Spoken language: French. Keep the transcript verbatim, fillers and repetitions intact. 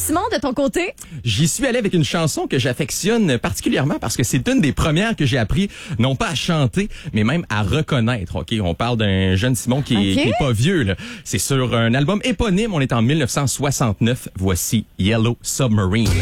Simon, de ton côté? J'y suis allé avec une chanson que j'affectionne particulièrement parce que c'est une des premières que j'ai appris, non pas à chanter, mais même à reconnaître. Ok, on parle d'un jeune Simon qui, est, Okay. qui est pas vieux, là. C'est sur un album éponyme. On est en mille neuf cent soixante-neuf. Voici Yellow Submarine.